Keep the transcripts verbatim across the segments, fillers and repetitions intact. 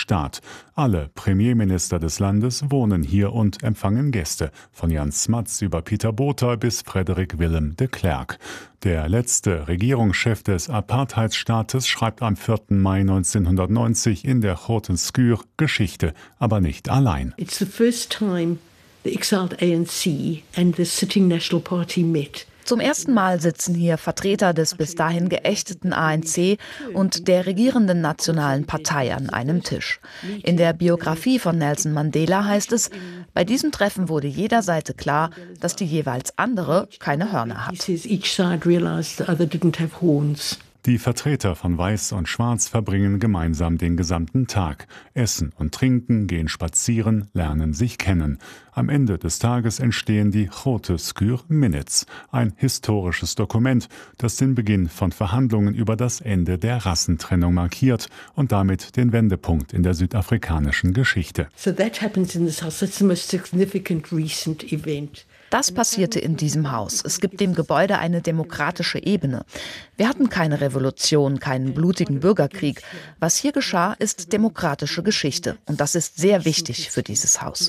Staat. Alle Premierminister des Landes wohnen hier und empfangen Gäste, von Jan Smuts über Pieter Botha bis Frederik Willem de Klerk. Der letzte Regierungschef des Apartheidsstaates schreibt am vierten Mai neunzehnhundertneunzig in der Grote Schuur Geschichte, aber nicht allein. It's the first time the exiled A N C and the sitting National Party met. Zum ersten Mal sitzen hier Vertreter des bis dahin geächteten A N C und der regierenden Nationalen Partei an einem Tisch. In der Biografie von Nelson Mandela heißt es, bei diesem Treffen wurde jeder Seite klar, dass die jeweils andere keine Hörner hat. Die Vertreter von Weiß und Schwarz verbringen gemeinsam den gesamten Tag, essen und trinken, gehen spazieren, lernen sich kennen. Am Ende des Tages entstehen die Grote Schuur Minutes, ein historisches Dokument, das den Beginn von Verhandlungen über das Ende der Rassentrennung markiert und damit den Wendepunkt in der südafrikanischen Geschichte. So that happens in this house. That's the most significant recent event. Das passierte in diesem Haus. Es gibt dem Gebäude eine demokratische Ebene. Wir hatten keine Revolution, keinen blutigen Bürgerkrieg. Was hier geschah, ist demokratische Geschichte. Und das ist sehr wichtig für dieses Haus.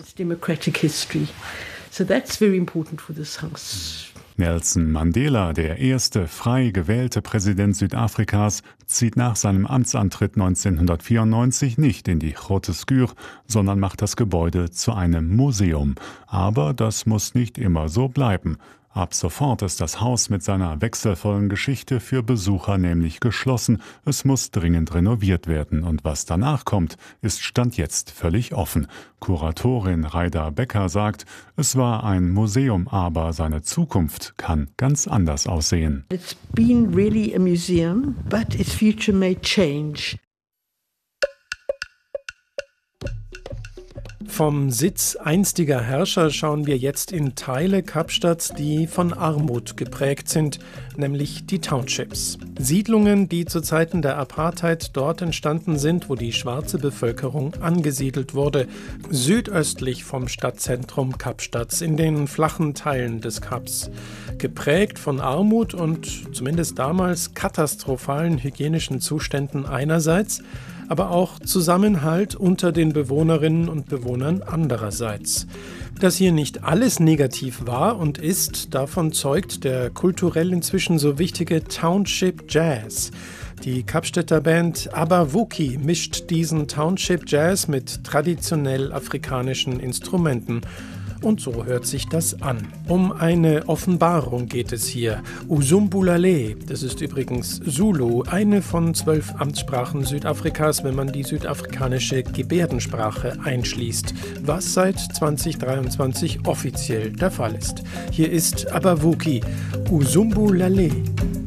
Nelson Mandela, der erste frei gewählte Präsident Südafrikas, zieht nach seinem Amtsantritt neunzehnhundertvierundneunzig nicht in die Grote Schuur, sondern macht das Gebäude zu einem Museum. Aber das muss nicht immer so bleiben. Ab sofort ist das Haus mit seiner wechselvollen Geschichte für Besucher nämlich geschlossen. Es muss dringend renoviert werden. Und was danach kommt, ist Stand jetzt völlig offen. Kuratorin Raida Becker sagt, es war ein Museum, aber seine Zukunft kann ganz anders aussehen. It's been really a museum, but its future may change. Vom Sitz einstiger Herrscher schauen wir jetzt in Teile Kapstadts, die von Armut geprägt sind, nämlich die Townships. Siedlungen, die zu Zeiten der Apartheid dort entstanden sind, wo die schwarze Bevölkerung angesiedelt wurde, südöstlich vom Stadtzentrum Kapstadts, in den flachen Teilen des Kaps. Geprägt von Armut und zumindest damals katastrophalen hygienischen Zuständen einerseits, aber auch Zusammenhalt unter den Bewohnerinnen und Bewohnern andererseits. Dass hier nicht alles negativ war und ist, davon zeugt der kulturell inzwischen so wichtige Township Jazz. Die Kapstädter Band Abavuki mischt diesen Township Jazz mit traditionell afrikanischen Instrumenten. Und so hört sich das an. Um eine Offenbarung geht es hier. Usumbulale, das ist übrigens Zulu, eine von zwölf Amtssprachen Südafrikas, wenn man die südafrikanische Gebärdensprache einschließt, was seit zweitausenddreiundzwanzig offiziell der Fall ist. Hier ist Abavuki, Usumbulale.